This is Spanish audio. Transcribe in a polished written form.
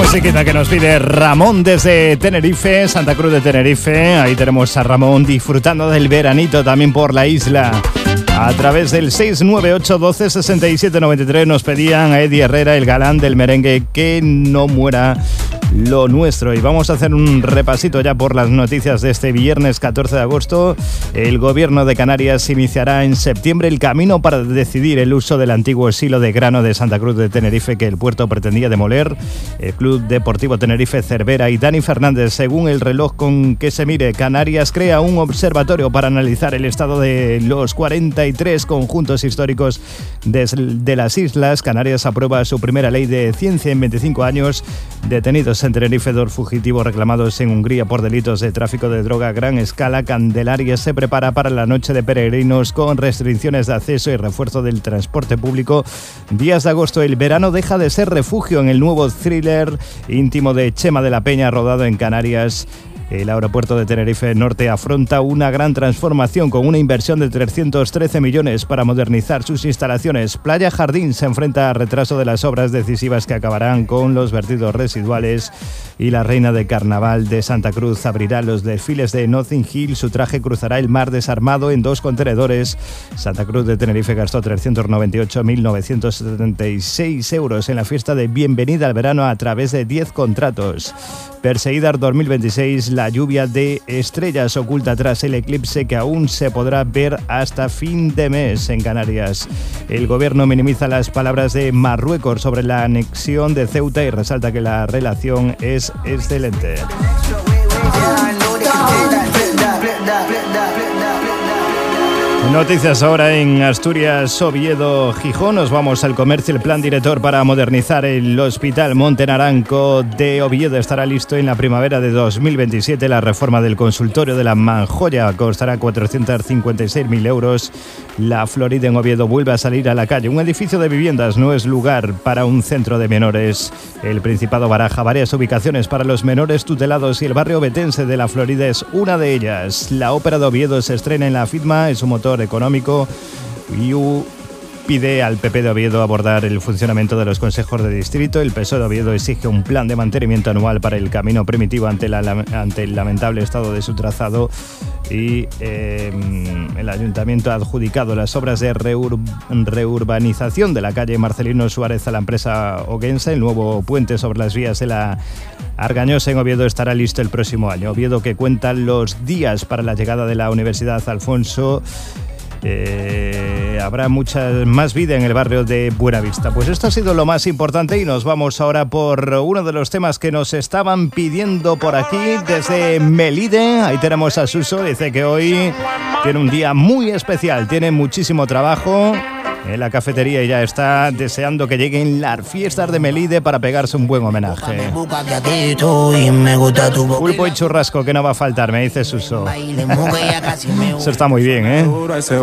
Musiquita que nos pide Ramón desde Tenerife, Santa Cruz de Tenerife. Ahí tenemos a Ramón disfrutando del veranito también por la isla. A través del 698 12 67 93 nos pedían a Eddie Herrera, el galán del merengue, que no muera lo nuestro. Y vamos a hacer un repasito ya por las noticias de este viernes 14 de agosto. El gobierno de Canarias iniciará en septiembre el camino para decidir el uso del antiguo silo de grano de Santa Cruz de Tenerife que el puerto pretendía demoler. El Club Deportivo Tenerife Cervera y Dani Fernández, según el reloj con que se mire, Canarias crea un observatorio para analizar el estado de los 43 conjuntos históricos de las islas. Canarias aprueba su primera ley de ciencia en 25 años. Detenidos en Tenerife 2 fugitivos reclamados en Hungría por delitos de tráfico de droga a gran escala. Candelaria se prepara para la noche de peregrinos con restricciones de acceso y refuerzo del transporte público. Días de agosto, el verano deja de ser refugio en el nuevo thriller íntimo de Chema de la Peña, rodado en Canarias. El aeropuerto de Tenerife Norte afronta una gran transformación con una inversión de 313 millones para modernizar sus instalaciones. Playa Jardín se enfrenta a retraso de las obras decisivas que acabarán con los vertidos residuales. Y la reina de Carnaval de Santa Cruz abrirá los desfiles de Notting Hill. Su traje cruzará el mar desarmado en 2 contenedores. Santa Cruz de Tenerife gastó 398.976 euros en la fiesta de bienvenida al verano a través de 10 contratos. Perseguidar 2026, la lluvia de estrellas oculta tras el eclipse que aún se podrá ver hasta fin de mes en Canarias. El gobierno minimiza las palabras de Marruecos sobre la anexión de Ceuta y resalta que la relación es excelente. Noticias ahora en Asturias, Oviedo, Gijón. Nos vamos al comercio. El plan director para modernizar el Hospital Monte Naranco de Oviedo estará listo en la primavera de 2027. La reforma del consultorio de la Manjoya costará 456.000 euros. La Florida en Oviedo vuelve a salir a la calle. Un edificio de viviendas no es lugar para un centro de menores. El Principado baraja varias ubicaciones para los menores tutelados y el barrio ovetense de la Florida es una de ellas. La Ópera de Oviedo se estrena en la FIDMA, es un motor económico y pide al PP de Oviedo abordar el funcionamiento de los consejos de distrito. El PSOE de Oviedo exige un plan de mantenimiento anual para el camino primitivo ante el lamentable estado de su trazado y el ayuntamiento ha adjudicado las obras de reurbanización de la calle Marcelino Suárez a la empresa oguense. El nuevo puente sobre las vías de la Argañosa en Oviedo estará listo el próximo año. Oviedo, que cuenta los días para la llegada de la Universidad Alfonso. Habrá mucha más vida en el barrio de Buenavista. Pues esto ha sido lo más importante y nos vamos ahora por uno de los temas que nos estaban pidiendo por aquí desde Melide. Ahí tenemos a Suso, dice que hoy tiene un día muy especial, tiene muchísimo trabajo en la cafetería y ya está deseando que lleguen las fiestas de Melide para pegarse un buen homenaje. Pulpo y churrasco que no va a faltar, me dice Suso. Eso está muy bien, ¿eh?